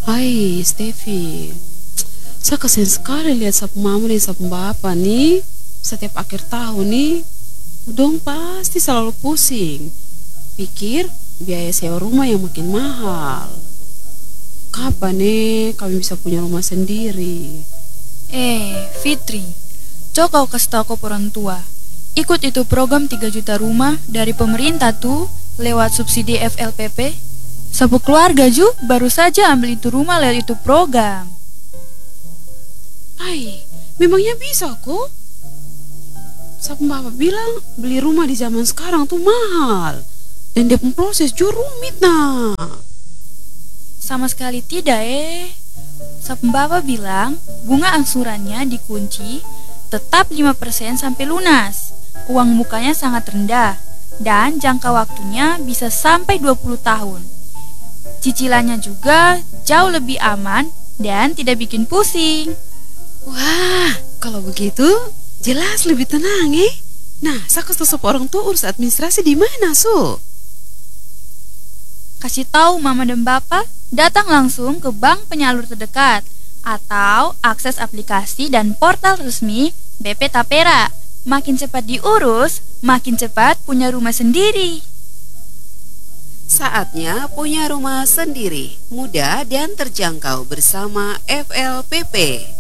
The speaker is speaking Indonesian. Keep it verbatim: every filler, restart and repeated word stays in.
Hai, Stevi. Saya kasihan sekali lihat sapu mama dan sapu bapak nih. Setiap akhir tahun nih, dong pasti selalu pusing. Pikir biaya sewa rumah yang makin mahal. Kapan nih kami bisa punya rumah sendiri? Eh, Fitri, coba kau kasih tahu ke orang tua. Ikut itu program tiga juta rumah dari pemerintah tuh lewat subsidi F L P P. Sapu keluarga Ju baru saja ambil itu rumah lewat itu program. Hai, memangnya bisa kok? Sapu bapak bilang beli rumah di zaman sekarang tuh mahal. Dan dia pun proses juga rumit nah. Sama sekali tidak eh. Sapu bapak bilang bunga angsurannya dikunci tetap lima persen sampai lunas. Uang mukanya sangat rendah dan jangka waktunya bisa sampai dua puluh tahun. Cicilannya juga jauh lebih aman dan tidak bikin pusing. Wah, kalau begitu jelas lebih tenang eh. Nah, saya kasih tahu orang tua urus administrasi di mana, Su? Kasih tahu mama dan bapak, datang langsung ke bank penyalur terdekat atau akses aplikasi dan portal resmi B P Tapera. Makin cepat diurus, makin cepat punya rumah sendiri. Saatnya punya rumah sendiri, mudah dan terjangkau bersama F L P P.